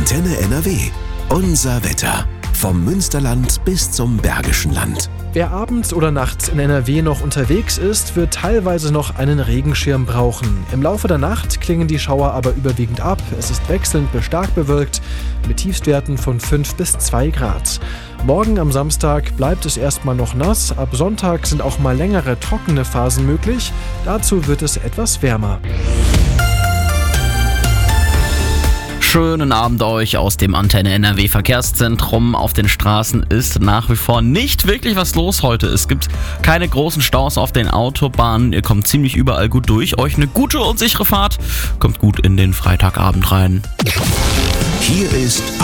Antenne NRW. Unser Wetter. Vom Münsterland bis zum Bergischen Land. Wer abends oder nachts in NRW noch unterwegs ist, wird teilweise noch einen Regenschirm brauchen. Im Laufe der Nacht klingen die Schauer aber überwiegend ab. Es ist wechselnd bis stark bewölkt mit Tiefstwerten von 5 bis 2 Grad. Morgen am Samstag bleibt es erstmal noch nass. Ab Sonntag sind auch mal längere trockene Phasen möglich. Dazu wird es etwas wärmer. Schönen Abend euch aus dem Antenne NRW Verkehrszentrum. Auf den Straßen ist nach wie vor nicht wirklich was los heute. Es gibt keine großen Staus auf den Autobahnen. Ihr kommt ziemlich überall gut durch. Euch eine gute und sichere Fahrt. Kommt gut in den Freitagabend rein. Hier ist